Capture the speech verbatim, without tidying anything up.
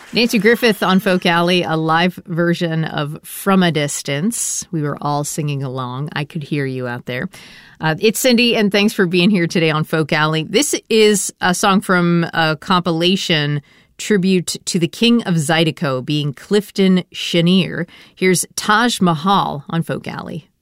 Nancy Griffith on Folk Alley, a live version of From a Distance. We were all singing along. I could hear you out there. Uh, it's Cindy, and thanks for being here today on Folk Alley. This is a song from a compilation tribute to the King of Zydeco, being Clifton Chenier. Here's Taj Mahal on Folk Alley.